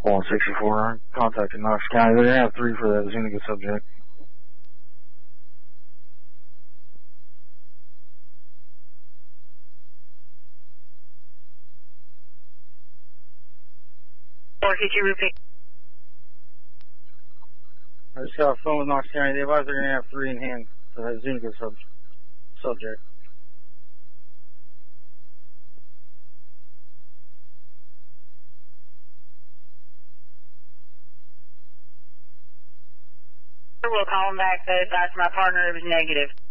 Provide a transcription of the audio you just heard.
164, contacted Knox County. They're going to have 3 for that Zuniga subject. Or could you repeat? I just got a phone with Knox County. They advise they're going to have 3 in hand for that Zuniga subject. We'll call him back. They advised my partner it was negative.